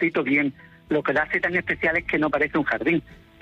descrito bien. Lo que lo hace tan especial es que no parece un jardín.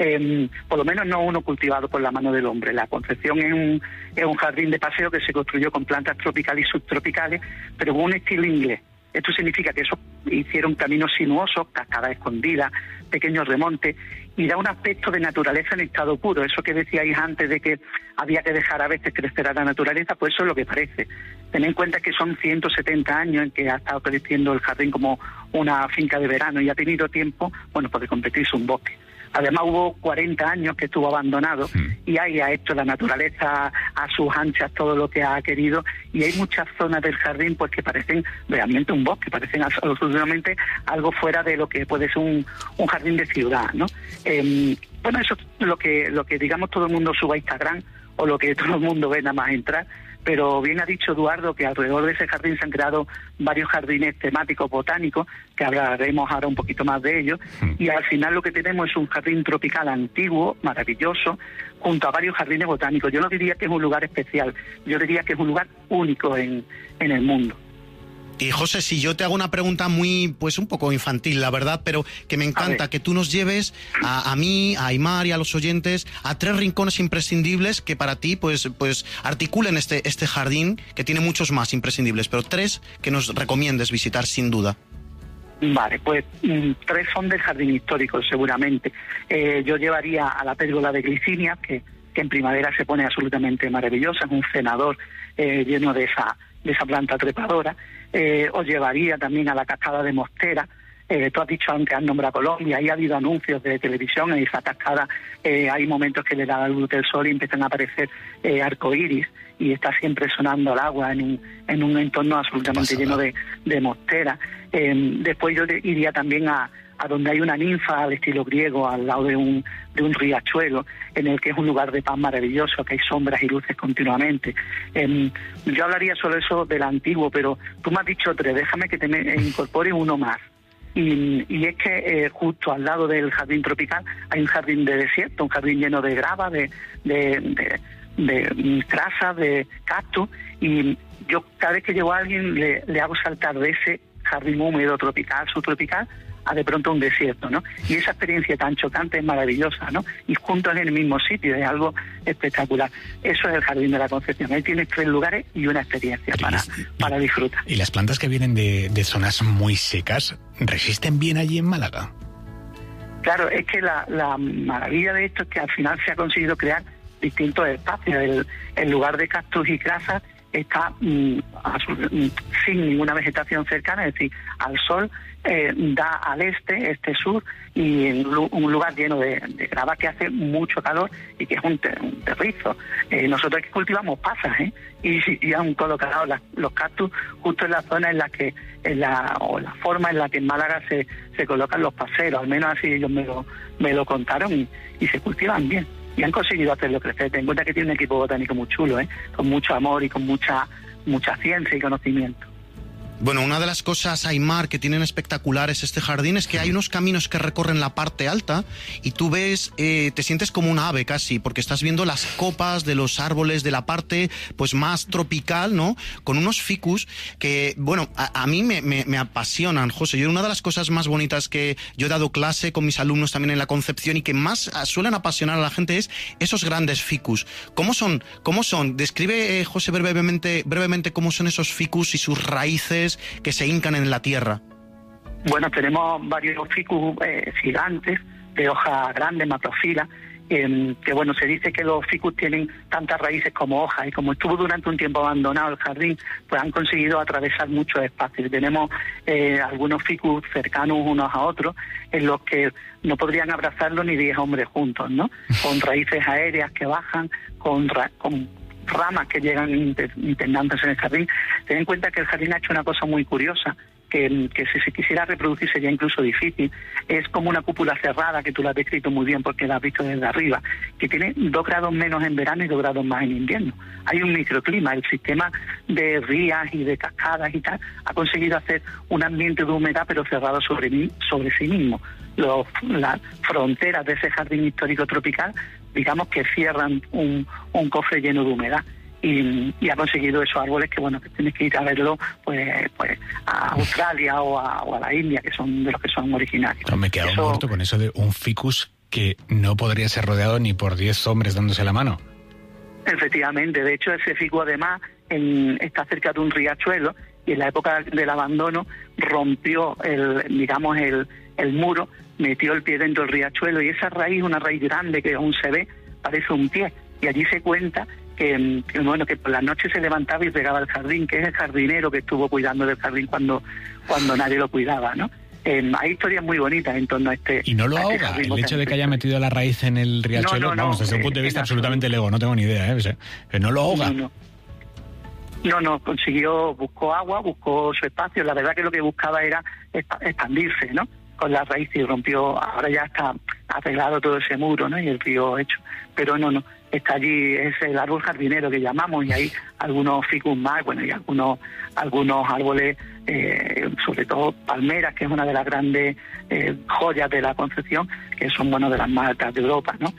Por lo menos no uno cultivado por la mano del hombre. La Concepción es un jardín de paseo que se construyó con plantas tropicales y subtropicales, pero con un estilo inglés. Esto significa que eso hicieron caminos sinuosos, cascadas escondidas, pequeños remontes, y da un aspecto de naturaleza en estado puro. Eso que decíais antes de que había que dejar a veces crecer a la naturaleza, pues eso es lo que parece. Tened en cuenta que son 170 años en que ha estado creciendo el jardín como una finca de verano y ha tenido tiempo, bueno, pues de convertirse en un bosque. Además hubo 40 años que estuvo abandonado y ahí ha hecho la naturaleza a sus anchas todo lo que ha querido, y hay muchas zonas del jardín pues que parecen realmente un bosque, parecen absolutamente algo fuera de lo que puede ser un jardín de ciudad, ¿no? Bueno, eso es lo que digamos todo el mundo sube a Instagram o lo que todo el mundo ve nada más entrar. Pero bien ha dicho Eduardo que alrededor de ese jardín se han creado varios jardines temáticos botánicos, que hablaremos ahora un poquito más de ellos, y al final lo que tenemos es un jardín tropical antiguo, maravilloso, junto a varios jardines botánicos. Yo no diría que es un lugar especial, yo diría que es un lugar único en el mundo. Y José, si yo te hago una pregunta muy, pues un poco infantil, la verdad, pero que me encanta que tú nos lleves a mí, a Aimar y a los oyentes a 3 rincones imprescindibles que para ti pues articulen este jardín, que tiene muchos más imprescindibles, pero 3 que nos recomiendes visitar sin duda. Vale, pues 3 son del jardín histórico seguramente. Yo llevaría a la pérgola de Glicinia, que en primavera se pone absolutamente maravillosa, es un cenador lleno de esa planta trepadora. Os llevaría también a la cascada de Mostera. Tú has dicho antes, has nombrado Colombia, ahí ha habido anuncios de televisión, en esa cascada hay momentos que le da la luz del sol y empiezan a aparecer arcoíris, y está siempre sonando el agua en un entorno absolutamente lleno de mostera. Después yo iría también a donde hay una ninfa al estilo griego, al lado de un riachuelo, en el que es un lugar de paz maravilloso, que hay sombras y luces continuamente. Yo hablaría sobre eso del antiguo, pero tú me has dicho 3, déjame que te incorpore uno más. Y es que justo al lado del jardín tropical hay un jardín de desierto, un jardín lleno de grava, de trazas, de cactus, y yo cada vez que llevo a alguien le hago saltar de ese jardín húmedo tropical, subtropical, a de pronto un desierto, ¿no? Y esa experiencia tan chocante es maravillosa, ¿no? Y juntos en el mismo sitio, es algo espectacular. Eso es el Jardín de la Concepción. Ahí tienes 3 lugares y una experiencia para disfrutar. ¿Y las plantas que vienen de zonas muy secas resisten bien allí en Málaga? Claro, es que la maravilla de esto es que al final se ha conseguido crear distintos espacios. El lugar de cactus y grasas está sin ninguna vegetación cercana, es decir, al sol, da al este-sur, y en un lugar lleno de grava que hace mucho calor y que es un terrizo. Nosotros aquí cultivamos pasas, y han colocado los cactus justo en la zona en la que, la forma en la que en Málaga se colocan los paseros, al menos así ellos me lo contaron, y se cultivan bien. Y han conseguido hacerlo crecer. Ten en cuenta que tiene un equipo botánico muy chulo, con mucho amor y con mucha ciencia y conocimiento. Bueno, una de las cosas, Aimar, que tienen espectaculares este jardín es que hay unos caminos que recorren la parte alta y tú ves, te sientes como un ave casi, porque estás viendo las copas de los árboles de la parte pues más tropical, ¿no? Con unos ficus que, bueno, a mí me apasionan, José. Yo, una de las cosas más bonitas que yo he dado clase con mis alumnos también en la Concepción y que más suelen apasionar a la gente es esos grandes ficus. ¿Cómo son? Describe, José, brevemente cómo son esos ficus y sus raíces que se hincan en la tierra. Bueno, tenemos varios ficus gigantes, de hoja grande, macrofila, que bueno, se dice que los ficus tienen tantas raíces como hojas, y como estuvo durante un tiempo abandonado el jardín, pues han conseguido atravesar muchos espacios. Tenemos algunos ficus cercanos unos a otros, en los que no podrían abrazarlo ni 10 hombres juntos, ¿no? Con raíces aéreas que bajan, con ramas que llegan internándose en el jardín. Ten en cuenta que el jardín ha hecho una cosa muy curiosa, que si se quisiera reproducir sería incluso difícil. Es como una cúpula cerrada, que tú la has descrito muy bien porque la has visto desde arriba, que tiene 2 grados menos en verano y 2 grados más en invierno. Hay un microclima. El sistema de rías y de cascadas y tal ha conseguido hacer un ambiente de humedad pero cerrado sobre sí mismo. Las fronteras de ese jardín histórico tropical, digamos que cierran un cofre lleno de humedad. y ha conseguido esos árboles que, bueno, que tienes que ir a verlo pues a Australia o a la India, que son de los que son originarios. No, me he quedado muerto con eso de un ficus que no podría ser rodeado ni por 10 hombres dándose la mano. Efectivamente, de hecho ese ficus además está cerca de un riachuelo, y en la época del abandono rompió el muro, metió el pie dentro del riachuelo, y esa raíz, una raíz grande que aún se ve, parece un pie, y allí se cuenta que por la noche se levantaba y regaba el jardín, que es el jardinero que estuvo cuidando del jardín cuando nadie lo cuidaba, ¿no? Hay historias muy bonitas en torno a este. ¿Y no lo ahoga? El hecho de que haya metido la raíz en el riachuelo, vamos, desde un punto de vista absolutamente lego, no tengo ni idea, ¿no lo ahoga? No, buscó agua, buscó su espacio. La verdad que lo que buscaba era expandirse, ¿no? Con la raíz, y rompió. Ahora ya está arreglado todo ese muro, ¿no? Y el río hecho. Pero no. Está allí, es el árbol jardinero que llamamos, y hay algunos ficus más, bueno, y algunos árboles, sobre todo palmeras, que es una de las grandes joyas de la Concepción, que son, bueno, de las más altas de Europa, ¿no?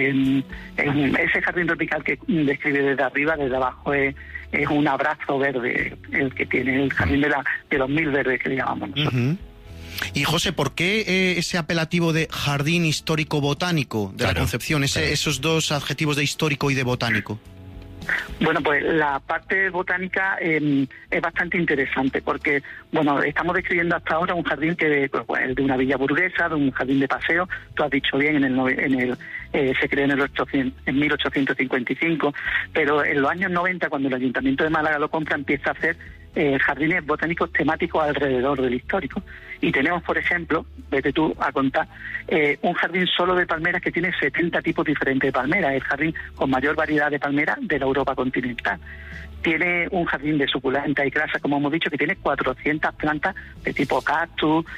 Ese jardín tropical que describe desde arriba, desde abajo es un abrazo verde, el que tiene el jardín de los 1000 verdes, que le llamamos nosotros. Uh-huh. Y José, ¿por qué ese apelativo de jardín histórico-botánico de la Concepción? Esos dos adjetivos de histórico y de botánico. Bueno, pues la parte botánica es bastante interesante, porque, bueno, estamos describiendo hasta ahora un jardín que el de una villa burguesa, de un jardín de paseo. Tú has dicho bien, se creó en 1855, pero en los años 90, cuando el Ayuntamiento de Málaga lo compra, empieza a hacer jardines botánicos temáticos alrededor del histórico. Y tenemos, por ejemplo, vete tú a contar, un jardín solo de palmeras que tiene 70 tipos diferentes de palmeras, el jardín con mayor variedad de palmeras de la Europa continental. Tiene un jardín de suculentas y grasas, como hemos dicho, que tiene 400 plantas de tipo cactus,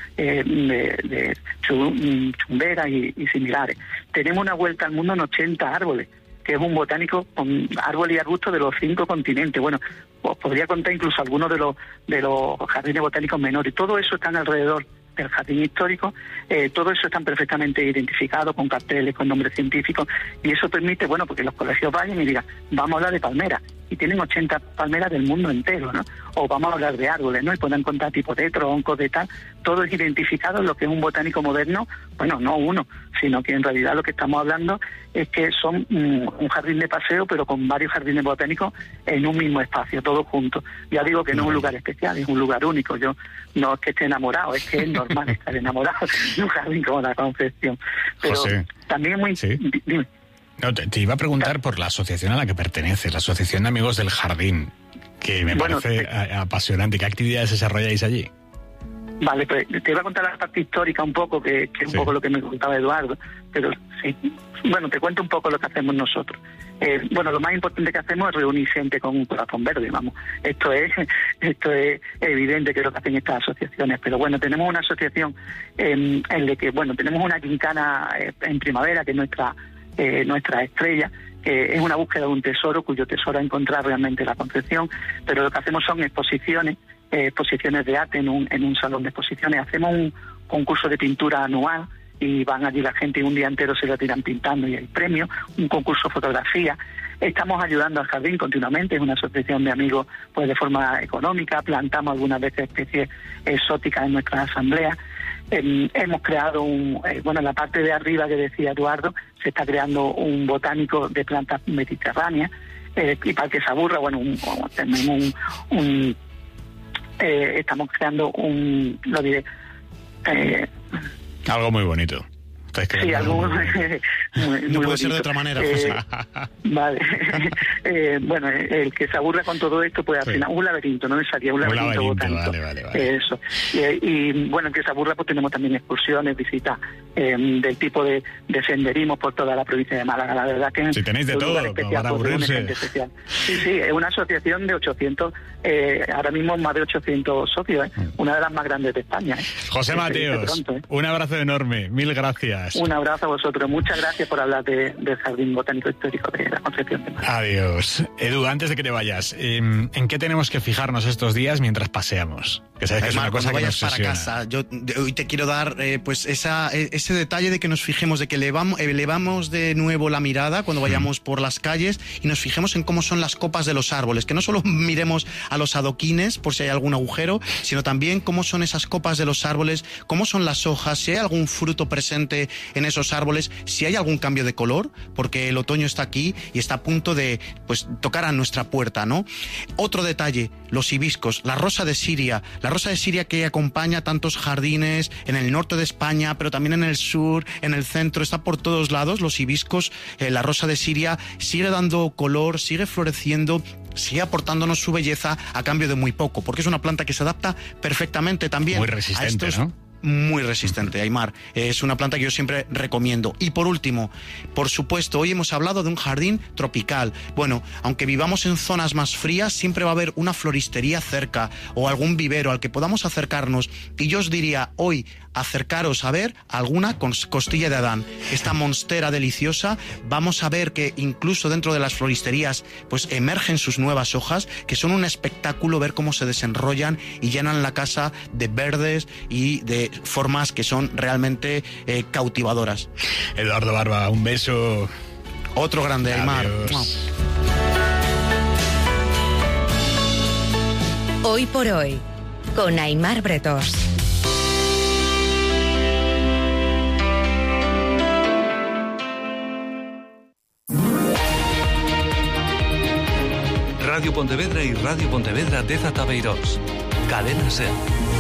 de chumberas y similares. Tenemos una vuelta al mundo en 80 árboles, que es un botánico con árboles y arbustos de los 5 continentes. Bueno, os podría contar incluso algunos de los jardines botánicos menores. Todo eso está alrededor del jardín histórico. Todo eso están perfectamente identificados con carteles, con nombres científicos, y eso permite, bueno, porque los colegios vayan y digan, vamos a hablar de palmeras, y tienen 80 palmeras del mundo entero, ¿no? O vamos a hablar de árboles, ¿no? Y puedan contar tipos de troncos, de tal, todo es identificado en lo que es un botánico moderno. Bueno, no uno, sino que en realidad lo que estamos hablando es que son un jardín de paseo, pero con varios jardines botánicos en un mismo espacio, todos juntos. Ya digo que no es un lugar especial, es un lugar único. Yo no es que esté enamorado, es que es normal estar enamorado de un jardín como la Concepción. Pero José, también es muy... ¿sí? Dime. No, te iba a preguntar por la asociación a la que perteneces, la Asociación de Amigos del Jardín, que me parece apasionante. ¿Qué actividades desarrolláis allí? Vale, pues te iba a contar la parte histórica un poco, que es un poco lo que me contaba Eduardo, pero sí, bueno, te cuento un poco lo que hacemos nosotros. Bueno, lo más importante que hacemos es reunir gente con un corazón verde, vamos. Esto es evidente que es lo que hacen estas asociaciones, pero bueno, tenemos una asociación en la que, bueno, tenemos una gincana en primavera, que es nuestra estrella, que es una búsqueda de un tesoro, cuyo tesoro a encontrar realmente la Concepción, pero lo que hacemos son exposiciones de arte en un salón de exposiciones. Hacemos un concurso de pintura anual y van allí la gente y un día entero se lo tiran pintando y hay premios, un concurso de fotografía. Estamos ayudando al jardín continuamente, es una asociación de amigos pues de forma económica, plantamos algunas veces especies exóticas en nuestras asambleas. Hemos creado en la parte de arriba que decía Eduardo, se está creando un botánico de plantas mediterráneas, y para que se aburra, bueno, tenemos estamos creando algo muy bonito. Sí, algo muy no puede ser de otra manera, José. Vale. Bueno, el que se aburra con todo esto puede hacer un laberinto, no me salía un laberinto botánico. Vale. Eso. Y bueno, el que se aburra, pues tenemos también excursiones, visitas del tipo de senderismo por toda la provincia de Málaga. La verdad que si tenéis de todo para aburrirse. Sí, es una asociación de 800, ahora mismo más de 800 socios, una de las más grandes de España. José Mateos, un abrazo enorme, mil gracias. gracias. Un abrazo a vosotros. Muchas gracias por hablar del Jardín Botánico Histórico de la Concepción de Mar. Adiós. Edu, antes de que te vayas, ¿en qué tenemos que fijarnos estos días mientras paseamos? Que sabes que es una cosa que nos para casa, yo hoy te quiero dar pues ese detalle de que nos fijemos, de que elevamos de nuevo la mirada cuando vayamos por las calles y nos fijemos en cómo son las copas de los árboles, que no solo miremos a los adoquines por si hay algún agujero, sino también cómo son esas copas de los árboles, cómo son las hojas, si hay algún fruto presente en esos árboles, si hay algún cambio de color, porque el otoño está aquí y está a punto de pues tocar a nuestra puerta, ¿no? Otro detalle, los hibiscos, la rosa de Siria que acompaña tantos jardines en el norte de España, pero también en el sur, en el centro, está por todos lados, los hibiscos, la rosa de Siria sigue dando color, sigue floreciendo, sigue aportándonos su belleza a cambio de muy poco, porque es una planta que se adapta perfectamente también. Muy resistente, ¿no? Muy resistente, Aimar. Es una planta que yo siempre recomiendo. Y por último, por supuesto, hoy hemos hablado de un jardín tropical. Bueno, aunque vivamos en zonas más frías, siempre va a haber una floristería cerca o algún vivero al que podamos acercarnos. Y yo os diría hoy, acercaros a ver alguna costilla de Adán. Esta monstera deliciosa, vamos a ver que incluso dentro de las floristerías pues emergen sus nuevas hojas, que son un espectáculo ver cómo se desenrollan y llenan la casa de verdes y de formas que son realmente cautivadoras. Eduardo Barba, un beso. Otro grande, Aimar. Hoy por hoy, con Aimar Bretós. Radio Pontevedra y Radio Pontevedra de Zatabeirós. Cadena SER.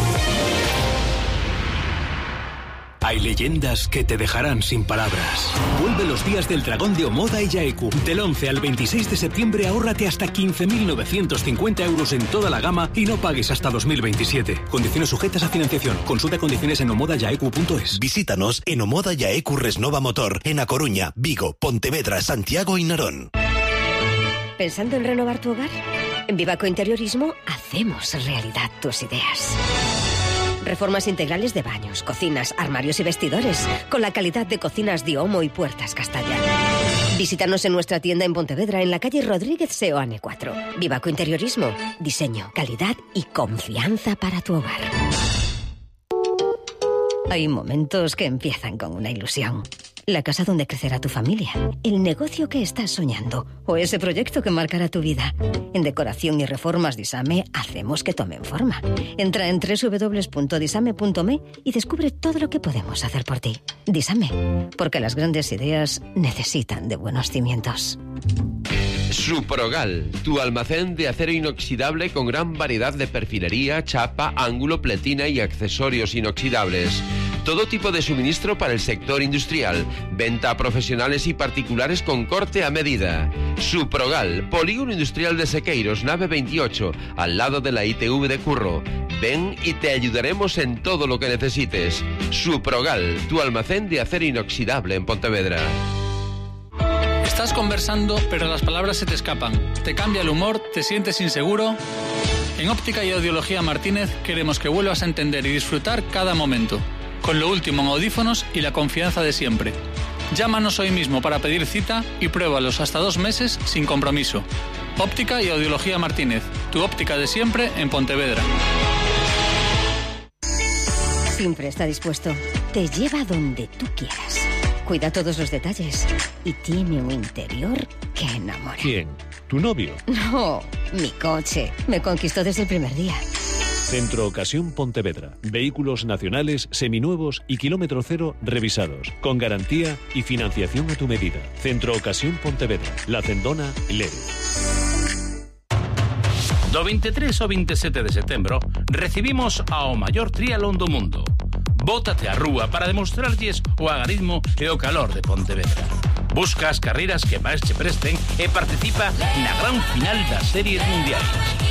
Hay leyendas que te dejarán sin palabras. Vuelve los días del Dragón de Omoda y Yaeku. Del 11 al 26 de septiembre ahórrate hasta 15.950 euros en toda la gama y no pagues hasta 2027. Condiciones sujetas a financiación. Consulta condiciones en omodayaeku.es. Visítanos en Omoda Yaeku Resnova Motor, en A Coruña, Vigo, Pontevedra, Santiago y Narón. ¿Pensando en renovar tu hogar? En Vivaco Interiorismo hacemos realidad tus ideas. Reformas integrales de baños, cocinas, armarios y vestidores, con la calidad de Cocinas Diomo y Puertas Castalla. Visítanos en nuestra tienda en Pontevedra, en la calle Rodríguez Seoane 4. Vivaco Interiorismo, diseño, calidad y confianza para tu hogar. Hay momentos que empiezan con una ilusión. La casa donde crecerá tu familia, el negocio que estás soñando o ese proyecto que marcará tu vida. En Decoración y Reformas Disame hacemos que tomen forma. Entra en www.disame.me y descubre todo lo que podemos hacer por ti. Disame, porque las grandes ideas necesitan de buenos cimientos. Suprogal, tu almacén de acero inoxidable con gran variedad de perfilería, chapa, ángulo, pletina y accesorios inoxidables. Todo tipo de suministro para el sector industrial. Venta a profesionales y particulares con corte a medida. Suprogal, Polígono Industrial de Sequeiros, nave 28, al lado de la ITV de Curro. Ven y te ayudaremos en todo lo que necesites. Suprogal, tu almacén de acero inoxidable en Pontevedra. Estás conversando, pero las palabras se te escapan. Te cambia el humor, te sientes inseguro. En Óptica y Audiología Martínez queremos que vuelvas a entender y disfrutar cada momento, con lo último en audífonos y la confianza de siempre. Llámanos hoy mismo para pedir cita y pruébalos hasta 2 meses sin compromiso. Óptica y Audiología Martínez, tu óptica de siempre en Pontevedra. Siempre está dispuesto. Te lleva donde tú quieras. Cuida todos los detalles y tiene un interior que enamora. ¿Quién? ¿Tu novio? No, mi coche. Me conquistó desde el primer día. Centro Ocasión Pontevedra. Vehículos nacionales, seminuevos y kilómetro cero revisados, con garantía y financiación a tu medida. Centro Ocasión Pontevedra. La Cendona, Lere. Do 23 ao 27 de setembro recibimos ao maior triatlón do mundo. Bótate á rúa para demostrarlles o agarismo e o calor de Pontevedra. Busca as carreiras que máis che presten e participa na gran final das series mundiais.